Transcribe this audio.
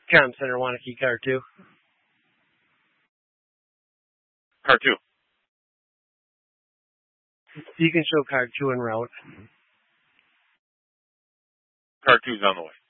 Com Center, Wanakee, car 2. Car 2. You can show car 2 en route. Car 2's on the way.